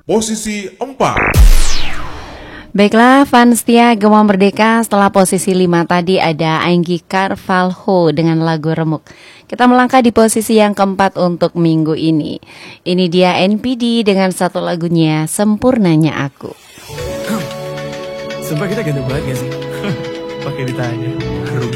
Posisi 4. Baiklah, fans setia Gema Merdeka, setelah posisi 5 tadi ada Anggi Carvalho dengan lagu Remuk. Kita melangkah di posisi yang keempat untuk minggu ini. Ini dia NPD dengan satu lagunya, Sempurnanya Aku. Sumpah kita ganteng banget gak sih? Pakai ditanya.